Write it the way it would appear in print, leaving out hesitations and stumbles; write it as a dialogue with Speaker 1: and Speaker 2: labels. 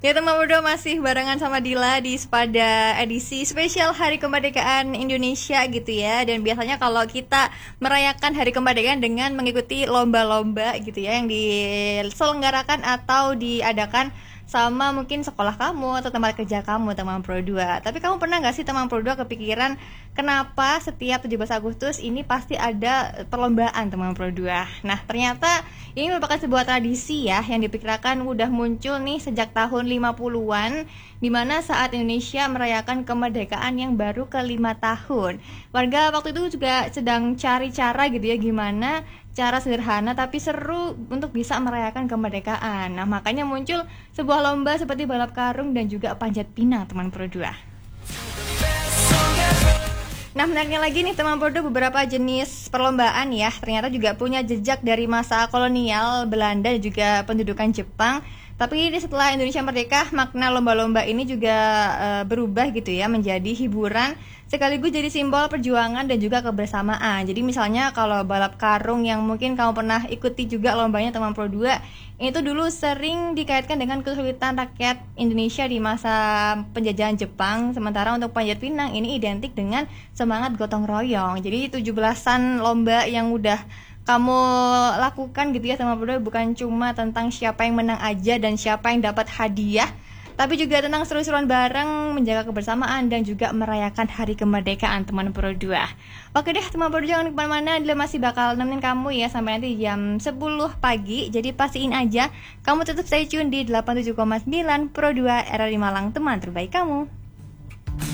Speaker 1: Ya teman berdua masih barengan sama Dila di pada edisi spesial Hari Kemerdekaan Indonesia gitu ya. Dan biasanya kalau kita merayakan Hari Kemerdekaan dengan mengikuti lomba-lomba gitu ya yang diselenggarakan atau diadakan sama mungkin sekolah kamu atau tempat kerja kamu teman Pro 2. Tapi kamu pernah gak sih teman Pro 2 kepikiran kenapa setiap 17 Agustus ini pasti ada perlombaan teman Pro 2? Nah ternyata ini merupakan sebuah tradisi ya yang diperkirakan udah muncul nih sejak tahun 50-an, dimana saat Indonesia merayakan kemerdekaan yang baru ke-5 tahun. Warga waktu itu juga sedang cari cara gitu ya gimana cara sederhana tapi seru untuk bisa merayakan kemerdekaan. Nah makanya muncul sebuah lomba seperti balap karung dan juga panjat pinang teman Pro 2. Nah menariknya lagi nih teman Pro 2, beberapa jenis perlombaan ya ternyata juga punya jejak dari masa kolonial Belanda dan juga pendudukan Jepang. Tapi ini setelah Indonesia merdeka, makna lomba-lomba ini juga berubah gitu ya menjadi hiburan sekaligus jadi simbol perjuangan dan juga kebersamaan. Jadi misalnya kalau balap karung yang mungkin kamu pernah ikuti juga lombanya teman Pro 2, itu dulu sering dikaitkan dengan kesulitan rakyat Indonesia di masa penjajahan Jepang. Sementara untuk panjat pinang ini identik dengan semangat gotong royong. Jadi 17-an lomba yang udah kamu lakukan gitu ya teman Pro 2 bukan cuma tentang siapa yang menang aja dan siapa yang dapat hadiah, tapi juga tentang seru-seruan bareng, menjaga kebersamaan dan juga merayakan hari kemerdekaan teman Pro 2. Oke deh teman Pro 2, jangan kemana-mana, dia masih bakal nemenin kamu ya sampai nanti jam 10 pagi. Jadi pastiin aja kamu tetap stay tune di 87,9 Pro 2 RRI Malang, teman terbaik kamu.